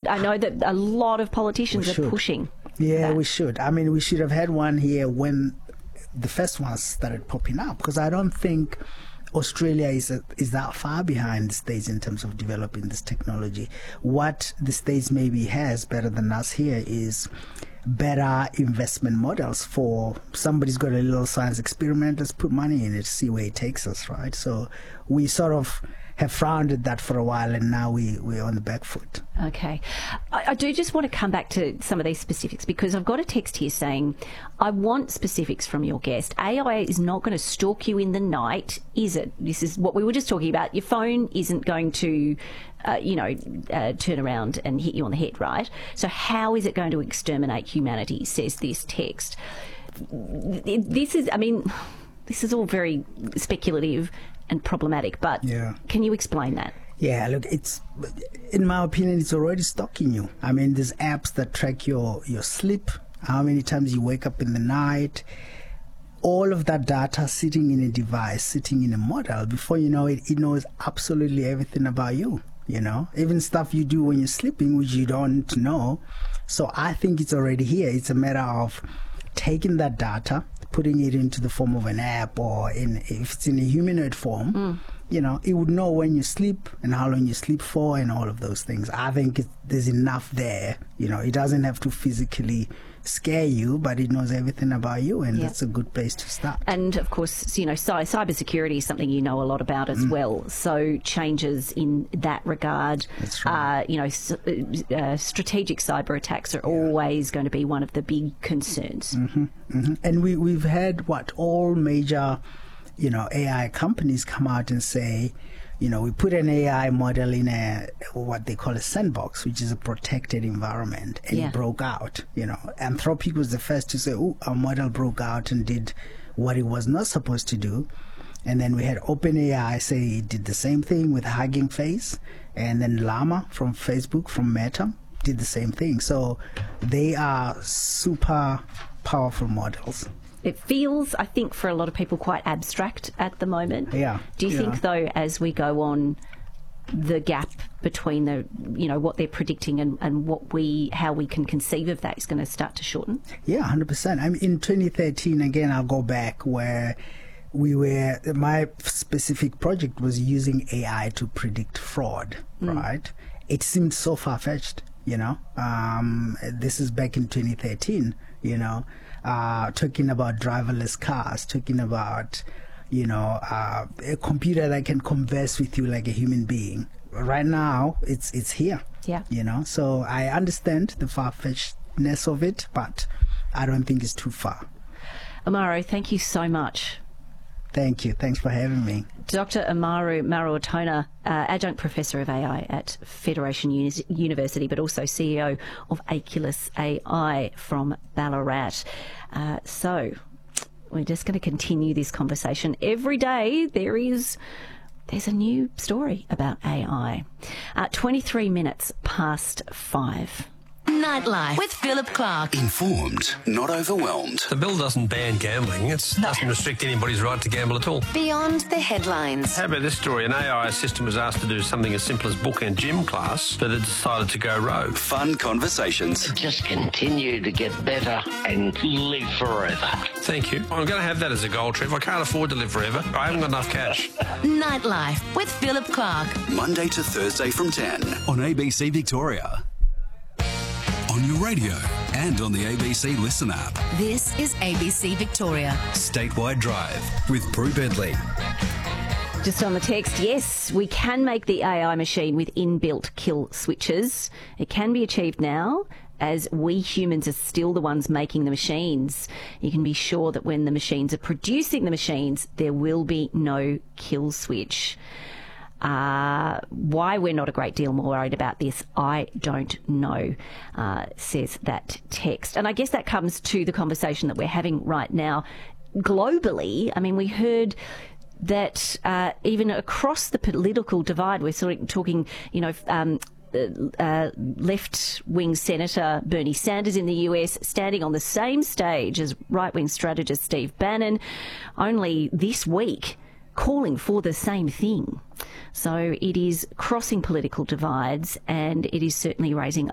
I know that a lot of politicians are pushing. Yeah, we should. I mean, we should have had one here when the first ones started popping up, because I don't think Australia is that far behind the States in terms of developing this technology. What the States maybe has better than us here is better investment models for somebody's got a little science experiment, let's put money in it, see where it takes us, right? So we sort of have frowned at that for a while, and now we're on the back foot. Okay. I do just want to come back to some of these specifics, because I've got a text here saying, I want specifics from your guest. AI is not going to stalk you in the night, is it? This is what we were just talking about. Your phone isn't going to, turn around and hit you on the head, right? So how is it going to exterminate humanity, says this text. This is all very speculative and problematic, but can you explain that? Yeah, look, it's, in my opinion, it's already stalking you. I mean, there's apps that track your sleep, how many times you wake up in the night, all of that data sitting in a device, sitting in a model. Before you know it, it knows absolutely everything about you, even stuff you do when you're sleeping, which you don't know. So I think it's already here. It's a matter of taking that data, putting it into the form of an app, or if it's in a humanoid form, it would know when you sleep and how long you sleep for and all of those things. I think there's enough there. It doesn't have to physically scare you, but it knows everything about you, and that's a good place to start. And of course, cybersecurity is something you know a lot about as well. So changes in that regard, that's right. Strategic cyber attacks are always going to be one of the big concerns. And we've had all major AI companies come out and say, we put an AI model in what they call a sandbox, which is a protected environment, and it broke out. Anthropic was the first to say, our model broke out and did what it was not supposed to do. And then we had OpenAI say it did the same thing with Hugging Face, and then Llama from Facebook, from Meta, did the same thing. So they are super powerful models. It feels, I think, for a lot of people quite abstract at the moment. Yeah. Do you think, though, as we go on, the gap between what they're predicting and how we can conceive of that is going to start to shorten? Yeah, 100%. I mean, in 2013, again, I'll go back where my specific project was using AI to predict fraud, right? It seemed so far-fetched, This is back in 2013, talking about driverless cars, talking about, a computer that can converse with you like a human being. Right now, it's here. Yeah. So I understand the far-fetchedness of it, but I don't think it's too far. Amaro, thank you so much. Thank you. Thanks for having me. Dr. Amaru Maro-Otona, Adjunct Professor of AI at Federation University, but also CEO of Aculus AI from Ballarat. So we're just going to continue this conversation. Every day there's a new story about AI. 23 minutes past 5. Nightlife with Philip Clark. Informed, not overwhelmed. The bill doesn't ban gambling. It doesn't restrict anybody's right to gamble at all. Beyond the headlines. How about this story? An AI assistant was asked to do something as simple as book a gym class, but it decided to go rogue. Fun conversations. Just continue to get better and live forever. Thank you. I'm going to have that as a goal, Trev. I can't afford to live forever. I haven't got enough cash. Nightlife with Philip Clark. Monday to Thursday from 10 on ABC Victoria. On your radio and on the ABC Listen app. This is ABC Victoria. Statewide Drive with Prue Bentley. Just on the text, yes, we can make the AI machine with inbuilt kill switches. It can be achieved now, as we humans are still the ones making the machines. You can be sure that when the machines are producing the machines, there will be no kill switch. Why we're not a great deal more worried about this, I don't know, says that text. And I guess that comes to the conversation that we're having right now globally. I mean, we heard that even across the political divide, we're sort of talking, left-wing Senator Bernie Sanders in the US standing on the same stage as right-wing strategist Steve Bannon, only this week calling for the same thing. So it is crossing political divides, and it is certainly raising